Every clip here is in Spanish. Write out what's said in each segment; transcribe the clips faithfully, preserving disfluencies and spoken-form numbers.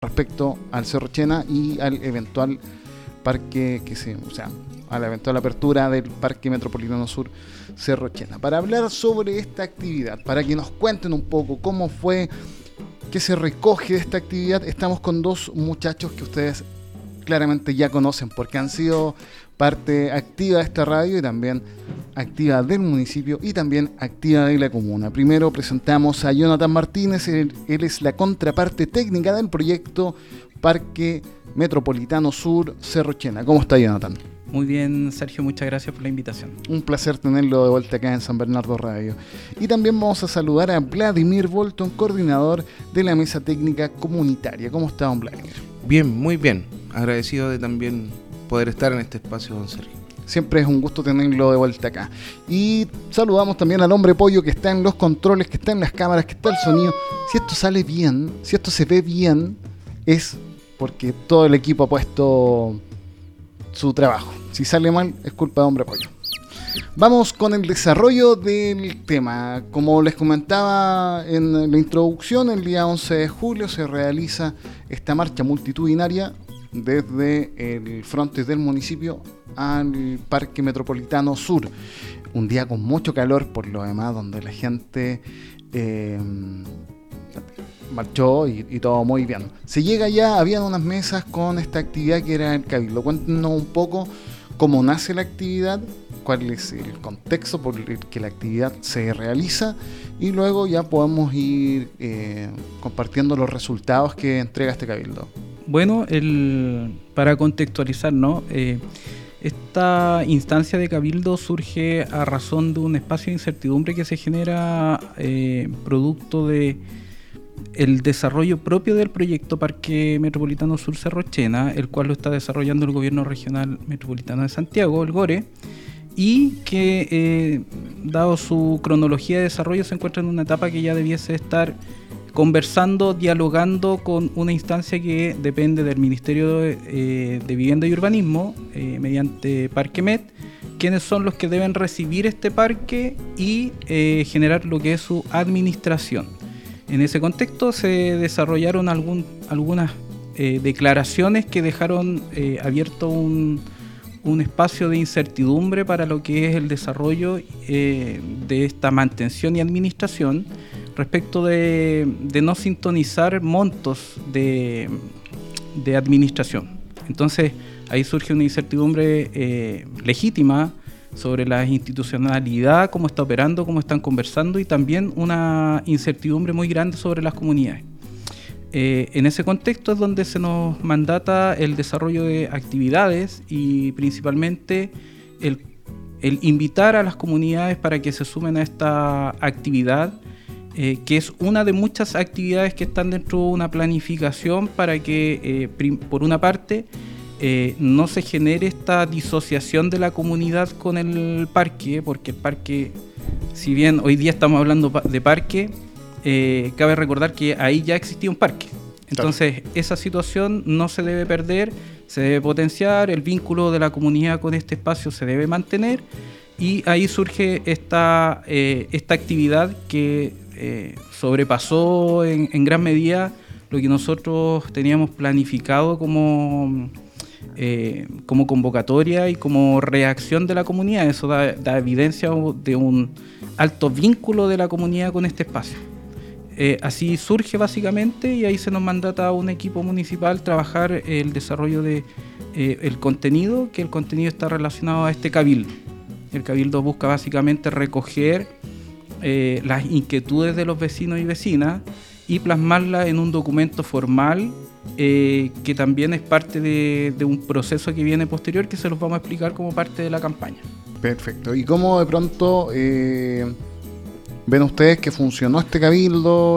respecto al Cerro Chena y al eventual parque que se, o sea, a la eventual apertura del Parque Metropolitano Sur Cerro Chena. Para hablar sobre esta actividad, para que nos cuenten un poco cómo fue, qué se recoge de esta actividad, estamos con dos muchachos que ustedes claramente ya conocen porque han sido parte activa de esta radio y también activa del municipio y también activa de la comuna. Primero presentamos a Jonathan Martínez, él, él es la contraparte técnica del proyecto Parque Metropolitano Sur Cerro Chena. ¿Cómo está, Jonathan? Muy bien, Sergio, muchas gracias por la invitación. Un placer tenerlo de vuelta acá en San Bernardo Radio. Y también vamos a saludar a Vladimir Bolton, coordinador de la Mesa Técnica Comunitaria. ¿Cómo está, don Vladimir? Bien, muy bien. Agradecido de también poder estar en este espacio, don Sergio. Siempre es un gusto tenerlo de vuelta acá. Y saludamos también al hombre pollo que está en los controles, que está en las cámaras, que está el sonido. Si esto sale bien, si esto se ve bien, es porque todo el equipo ha puesto su trabajo. Si sale mal, es culpa de hombre pollo. Vamos con el desarrollo del tema. Como les comentaba en la introducción, el día once de julio se realiza esta marcha multitudinaria desde el frontis del municipio al Parque Metropolitano Sur. Un día con mucho calor, por lo demás, donde la gente eh, marchó y, y todo muy bien. Se llega ya, habían unas mesas con esta actividad que era el Cabildo. Cuéntenos un poco cómo nace la actividad, cuál es el contexto por el que la actividad se realiza y luego ya podemos ir eh, compartiendo los resultados que entrega este Cabildo. Bueno, el, para contextualizar, ¿no? Eh, esta instancia de Cabildo surge a razón de un espacio de incertidumbre que se genera eh, producto de el desarrollo propio del proyecto Parque Metropolitano Sur Cerro Chena, el cual lo está desarrollando el Gobierno Regional Metropolitano de Santiago, el GORE, y que, eh, dado su cronología de desarrollo, se encuentra en una etapa que ya debiese estar conversando, dialogando con una instancia que depende del Ministerio de, eh, de Vivienda y Urbanismo, eh, mediante Parquemet, quienes son los que deben recibir este parque y eh, generar lo que es su administración. En ese contexto se desarrollaron algún, algunas eh, declaraciones que dejaron eh, abierto un, un espacio de incertidumbre para lo que es el desarrollo eh, de esta mantención y administración, respecto de, de no sintonizar montos de, de administración. Entonces ahí surge una incertidumbre eh, legítima sobre la institucionalidad, cómo está operando, cómo están conversando, y también una incertidumbre muy grande sobre las comunidades. Eh, en ese contexto es donde se nos mandata el desarrollo de actividades y principalmente el, el invitar a las comunidades para que se sumen a esta actividad, Eh, que es una de muchas actividades que están dentro de una planificación para que, eh, prim- por una parte, eh, no se genere esta disociación de la comunidad con el parque, porque el parque, si bien hoy día estamos hablando pa- de parque, eh, cabe recordar que ahí ya existía un parque. Entonces, claro, esa situación no se debe perder, se debe potenciar, el vínculo de la comunidad con este espacio se debe mantener, y ahí surge esta, eh, esta actividad que Eh, sobrepasó en, en gran medida lo que nosotros teníamos planificado como, eh, como convocatoria y como reacción de la comunidad. Eso da, da evidencia de un alto vínculo de la comunidad con este espacio. Eh, así surge básicamente, y ahí se nos mandata a un equipo municipal trabajar el desarrollo de eh, el contenido, que el contenido está relacionado a este cabildo. El cabildo busca básicamente recoger Eh, las inquietudes de los vecinos y vecinas y plasmarlas en un documento formal eh, que también es parte de, de un proceso que viene posterior, que se los vamos a explicar como parte de la campaña. Perfecto. ¿Y cómo de pronto eh, ven ustedes que funcionó este cabildo?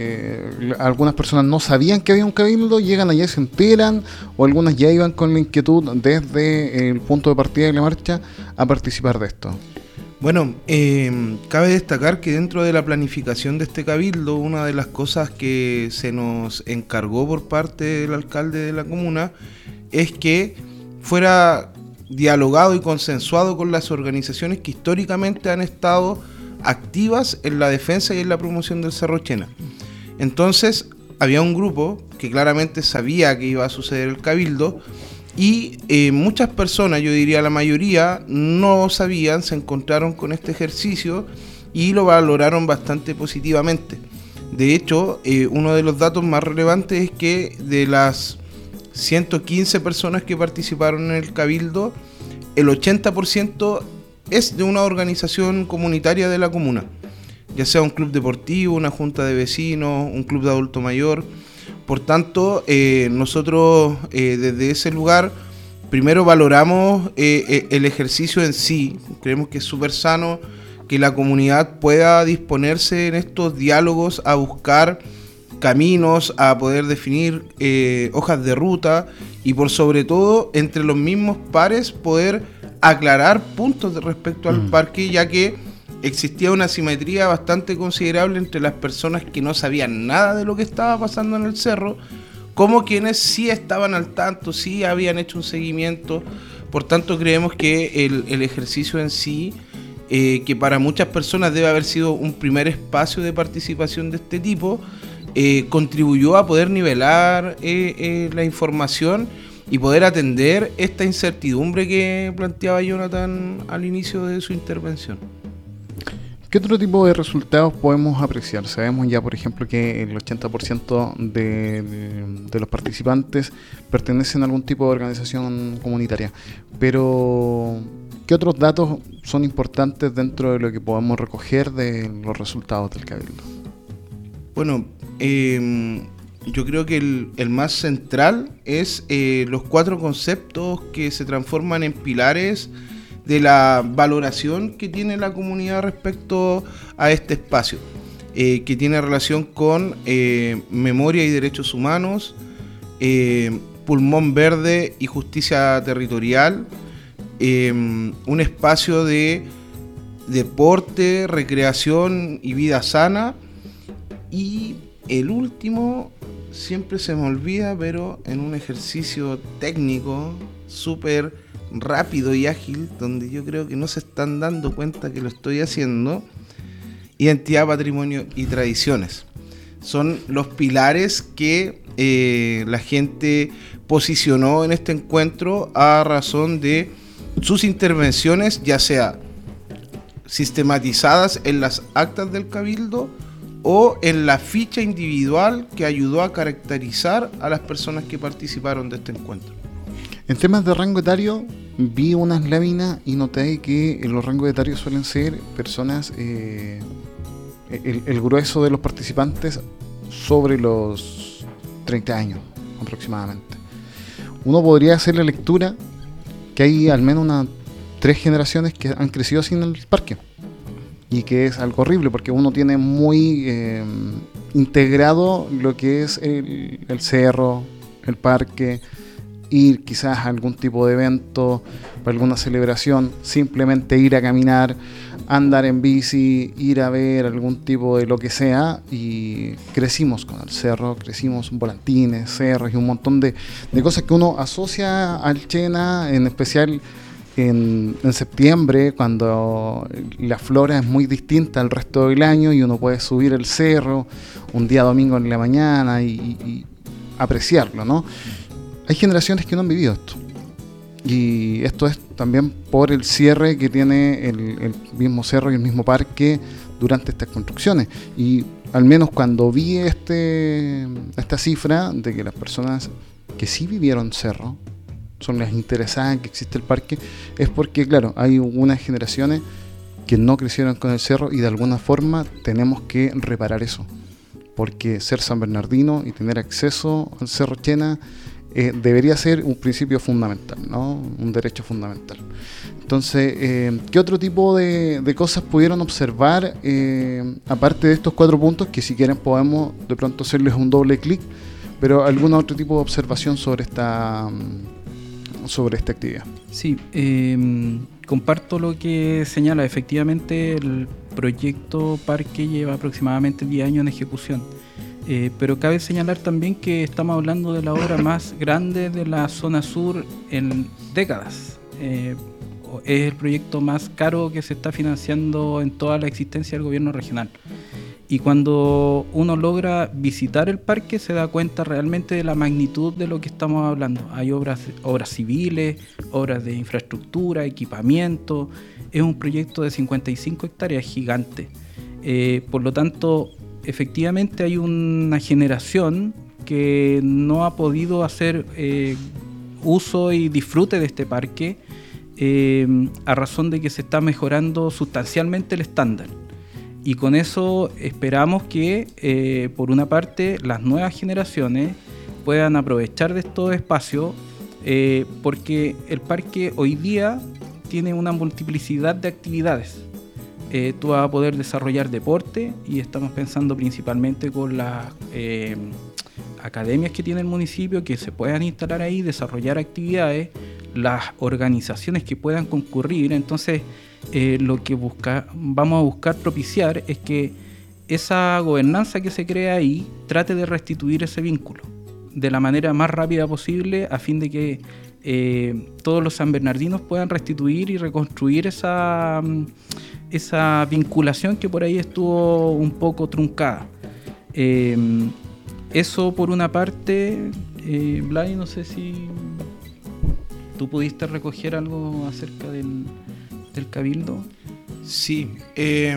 Eh, algunas personas no sabían que había un cabildo, llegan allá y se enteran, o algunas ya iban con la inquietud desde el punto de partida de la marcha a participar de esto. Bueno, eh, cabe destacar que dentro de la planificación de este cabildo, una de las cosas que se nos encargó por parte del alcalde de la comuna es que fuera dialogado y consensuado con las organizaciones que históricamente han estado activas en la defensa y en la promoción del Cerro Chena. Entonces, había un grupo que claramente sabía que iba a suceder el cabildo y eh, muchas personas, yo diría la mayoría, no sabían, se encontraron con este ejercicio y lo valoraron bastante positivamente. De hecho, eh, uno de los datos más relevantes es que de las ciento quince personas que participaron en el cabildo, el ochenta por ciento es de una organización comunitaria de la comuna, ya sea un club deportivo, una junta de vecinos, un club de adulto mayor. Por tanto, eh, nosotros eh, desde ese lugar primero valoramos eh, el ejercicio en sí. Creemos que es súper sano que la comunidad pueda disponerse en estos diálogos a buscar caminos, a poder definir eh, hojas de ruta y por sobre todo entre los mismos pares poder aclarar puntos de respecto al mm. parque, ya que existía una asimetría bastante considerable entre las personas que no sabían nada de lo que estaba pasando en el cerro, como quienes sí estaban al tanto, sí habían hecho un seguimiento. Por tanto, creemos que el, el ejercicio en sí, eh, que para muchas personas debe haber sido un primer espacio de participación de este tipo, eh, contribuyó a poder nivelar eh, eh, la información y poder atender esta incertidumbre que planteaba Jonathan al inicio de su intervención. ¿Qué otro tipo de resultados podemos apreciar? Sabemos ya, por ejemplo, que el ochenta por ciento de, de, de los participantes pertenecen a algún tipo de organización comunitaria, pero ¿qué otros datos son importantes dentro de lo que podemos recoger de los resultados del cabildo? Bueno, eh, yo creo que el, el más central es eh, los cuatro conceptos que se transforman en pilares de la valoración que tiene la comunidad respecto a este espacio, eh, que tiene relación con eh, memoria y derechos humanos, eh, pulmón verde y justicia territorial, eh, un espacio de deporte, recreación y vida sana, y el último siempre se me olvida, pero en un ejercicio técnico súper rápido y ágil, donde yo creo que no se están dando cuenta que lo estoy haciendo, identidad, patrimonio y tradiciones. Son los pilares que eh, la gente posicionó en este encuentro a razón de sus intervenciones, ya sea sistematizadas en las actas del cabildo o en la ficha individual que ayudó a caracterizar a las personas que participaron de este encuentro. En temas de rango etario, vi unas láminas y noté que los rangos etarios suelen ser personas, eh, el, el grueso de los participantes sobre los treinta años aproximadamente. Uno podría hacer la lectura que hay al menos unas tres generaciones que han crecido sin el parque, y que es algo horrible porque uno tiene muy eh, integrado lo que es el, el cerro, el parque, ir quizás a algún tipo de evento, para alguna celebración, simplemente ir a caminar, andar en bici, ir a ver algún tipo de lo que sea, y crecimos con el cerro, crecimos volantines, cerros y un montón de, de cosas que uno asocia al Chena, en especial en, en septiembre, cuando la flora es muy distinta al resto del año y uno puede subir el cerro un día domingo en la mañana y, y, y apreciarlo, ¿no? Hay generaciones que no han vivido esto, y esto es también por el cierre que tiene el, el mismo cerro y el mismo parque durante estas construcciones. Y al menos cuando vi este esta cifra de que las personas que sí vivieron cerro son las interesadas en que existe el parque, es porque, claro, hay unas generaciones que no crecieron con el cerro y de alguna forma tenemos que reparar eso, porque ser San Bernardino y tener acceso al Cerro Chena Eh, debería ser un principio fundamental, ¿no? Un derecho fundamental. Entonces, eh, ¿qué otro tipo de, de cosas pudieron observar eh, aparte de estos cuatro puntos, que si quieren podemos de pronto hacerles un doble clic, pero algún otro tipo de observación sobre esta sobre esta actividad? Sí, eh, comparto lo que señala. Efectivamente, el proyecto parque lleva aproximadamente diez años en ejecución. Eh, pero cabe señalar también que estamos hablando de la obra más grande de la zona sur en décadas. Eh, es el proyecto más caro que se está financiando en toda la existencia del gobierno regional. Y cuando uno logra visitar el parque se da cuenta realmente de la magnitud de lo que estamos hablando. Hay obras, obras civiles, obras de infraestructura, equipamiento. Es un proyecto de cincuenta y cinco hectáreas gigante. Eh, por lo tanto, efectivamente hay una generación que no ha podido hacer eh, uso y disfrute de este parque eh, a razón de que se está mejorando sustancialmente el estándar. Y con eso esperamos que, eh, por una parte, las nuevas generaciones puedan aprovechar de estos espacios, eh, porque el parque hoy día tiene una multiplicidad de actividades. Eh, tú vas a poder desarrollar deporte y estamos pensando principalmente con las eh, academias que tiene el municipio que se puedan instalar ahí, desarrollar actividades, las organizaciones que puedan concurrir. Entonces, Eh, lo que busca, vamos a buscar propiciar es que esa gobernanza que se crea ahí trate de restituir ese vínculo de la manera más rápida posible a fin de que eh, todos los sanbernardinos puedan restituir y reconstruir esa, esa vinculación que por ahí estuvo un poco truncada. Eh, eso por una parte. eh, Blay, no sé si tú pudiste recoger algo acerca del del Cabildo. Sí, eh,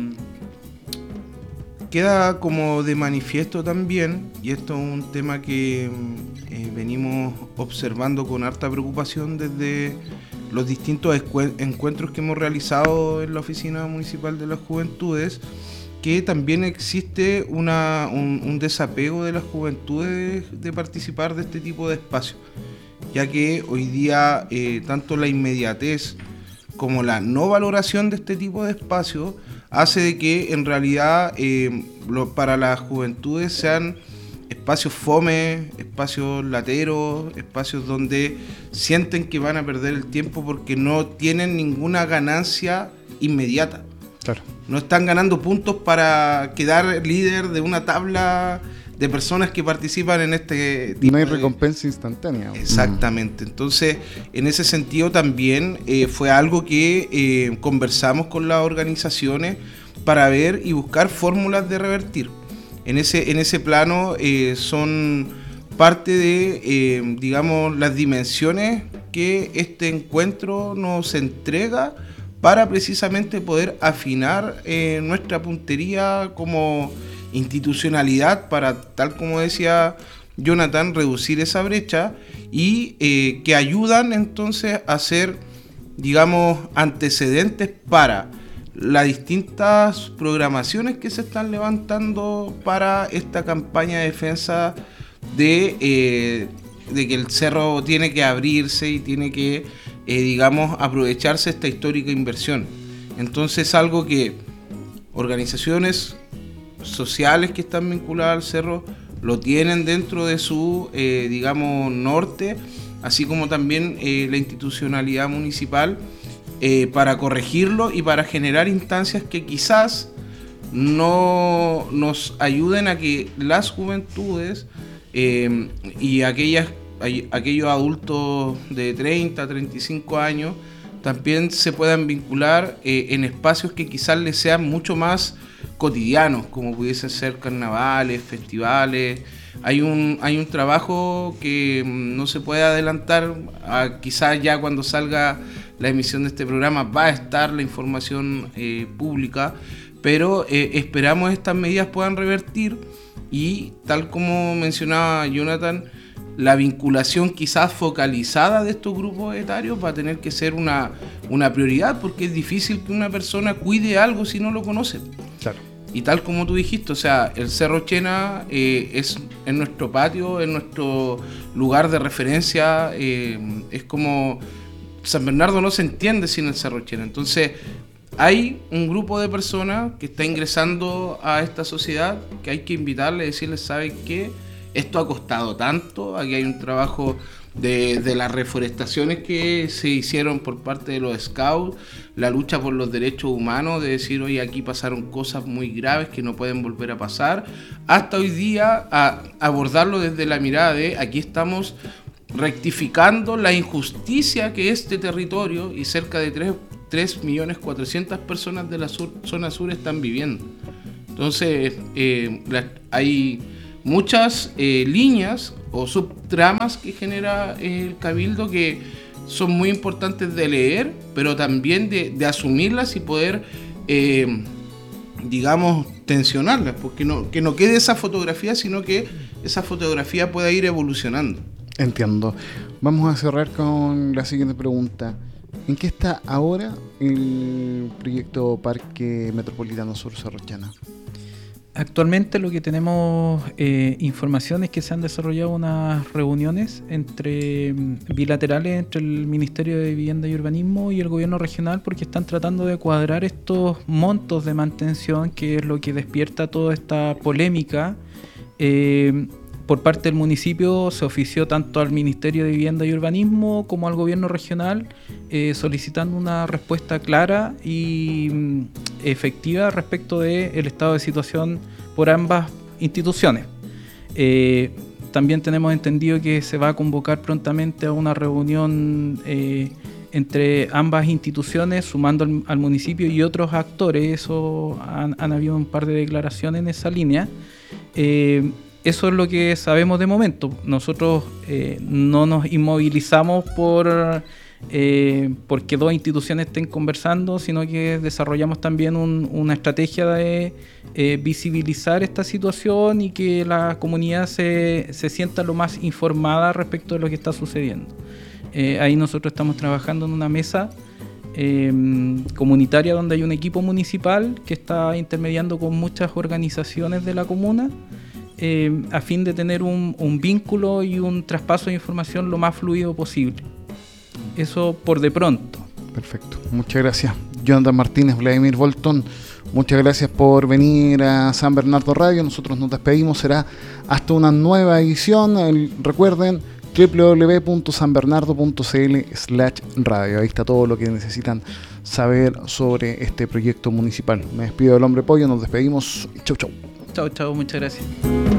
queda como de manifiesto también, y esto es un tema que eh, venimos observando con harta preocupación desde los distintos encuentros que hemos realizado en la Oficina Municipal de las Juventudes, que también existe una, un, un desapego de las juventudes de participar de este tipo de espacios, ya que hoy día eh, tanto la inmediatez como la no valoración de este tipo de espacios hace de que en realidad eh, lo, para las juventudes sean espacios fome, espacios lateros, espacios donde sienten que van a perder el tiempo porque no tienen ninguna ganancia inmediata. Claro. No están ganando puntos para quedar líder de una tabla de personas que participan en este tipo. No hay de... recompensa instantánea. Exactamente. Entonces, en ese sentido también eh, fue algo que eh, conversamos con las organizaciones para ver y buscar fórmulas de revertir. En ese, en ese plano eh, son parte de, eh, digamos, las dimensiones que este encuentro nos entrega para precisamente poder afinar eh, nuestra puntería como institucionalidad para, tal como decía Jonathan, reducir esa brecha y eh, que ayudan entonces a ser, digamos, antecedentes para las distintas programaciones que se están levantando para esta campaña de defensa de, eh, de que el cerro tiene que abrirse y tiene que, eh, digamos, aprovecharse esta histórica inversión. Entonces, algo que organizaciones sociales que están vinculadas al cerro lo tienen dentro de su, eh, digamos, norte, así como también eh, la institucionalidad municipal, eh, para corregirlo y para generar instancias que quizás no nos ayuden a que las juventudes eh, y aquellas, aquellos adultos de treinta, treinta y cinco años también se puedan vincular eh, en espacios que quizás les sean mucho más cotidianos, como pudiesen ser carnavales, festivales. Hay un, hay un trabajo que no se puede adelantar, a, quizás ya cuando salga la emisión de este programa va a estar la información eh, pública, pero eh, esperamos estas medidas puedan revertir y, tal como mencionaba Jonathan, la vinculación quizás focalizada de estos grupos etarios va a tener que ser una, una prioridad, porque es difícil que una persona cuide algo si no lo conoce. Claro. Y tal como tú dijiste, o sea, el Cerro Chena eh, es en nuestro patio, en nuestro lugar de referencia, eh, es como San Bernardo no se entiende sin el Cerro Chena. Entonces, hay un grupo de personas que está ingresando a esta sociedad que hay que invitarle, decirles, ¿saben qué? Esto ha costado tanto, aquí hay un trabajo de, de las reforestaciones que se hicieron por parte de los scouts, la lucha por los derechos humanos, de decir, oye, aquí pasaron cosas muy graves que no pueden volver a pasar, hasta hoy día a abordarlo desde la mirada de aquí estamos rectificando la injusticia que este territorio y cerca de tres millones cuatrocientas personas de la sur, zona sur están viviendo. Entonces, eh, la, hay muchas eh, líneas o subtramas que genera el Cabildo que son muy importantes de leer, pero también de, de asumirlas y poder, eh, digamos, tensionarlas, porque no, que no quede esa fotografía, sino que esa fotografía pueda ir evolucionando. Entiendo. Vamos a cerrar con la siguiente pregunta. ¿En qué está ahora el proyecto Parque Metropolitano Sur Cerro Chana? Actualmente lo que tenemos eh, información es que se han desarrollado unas reuniones entre bilaterales entre el Ministerio de Vivienda y Urbanismo y el gobierno regional, porque están tratando de cuadrar estos montos de mantención, que es lo que despierta toda esta polémica. Eh, por parte del municipio se ofició tanto al Ministerio de Vivienda y Urbanismo como al gobierno regional eh, solicitando una respuesta clara y mm, efectiva respecto del estado de situación por ambas instituciones. Eh, también tenemos entendido que se va a convocar prontamente a una reunión eh, entre ambas instituciones, sumando al, al municipio y otros actores. Eso han, han habido un par de declaraciones en esa línea. Eh, Eso es lo que sabemos de momento. Nosotros eh, no nos inmovilizamos por eh, porque dos instituciones estén conversando, sino que desarrollamos también un, una estrategia de eh, visibilizar esta situación y que la comunidad se, se sienta lo más informada respecto de lo que está sucediendo. Eh, ahí nosotros estamos trabajando en una mesa eh, comunitaria donde hay un equipo municipal que está intermediando con muchas organizaciones de la comuna, Eh, a fin de tener un, un vínculo y un traspaso de información lo más fluido posible. Eso por de pronto. Perfecto, muchas gracias. Jonathan Martínez, Vladimir Bolton, muchas gracias por venir a San Bernardo Radio. Nosotros nos despedimos, será hasta una nueva edición. El, recuerden doble u doble u doble u punto san bernardo punto c l slash radio. Ahí está todo lo que necesitan saber sobre este proyecto municipal. Me despido del Hombre Pollo, nos despedimos. Chau, chau. Chao, chao, muchas gracias.